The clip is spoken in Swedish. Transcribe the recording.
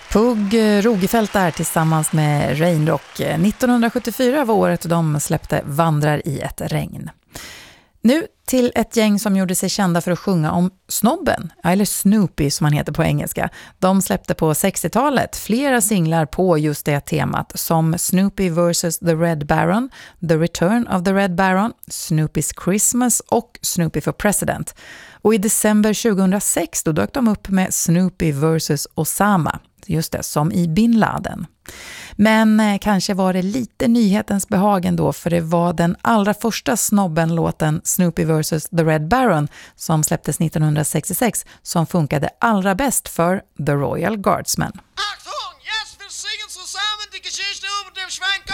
Pugg Rogefeldt där tillsammans med Rainrock. 1974 var året de släppte Vandrar i ett regn. Nu till ett gäng som gjorde sig kända för att sjunga om snobben, eller Snoopy som han heter på engelska. De släppte på 60-talet flera singlar på just det temat, som Snoopy vs. The Red Baron, The Return of the Red Baron, Snoopy's Christmas och Snoopy for President. Och i december 2006 då dök de upp med Snoopy vs. Osama, just det, som i Bin Laden. Men kanske var det lite nyhetens behagen då, för det var den allra första snobben-låten Snoopy vs. The Red Baron som släpptes 1966 som funkade allra bäst för The Royal Guardsmen.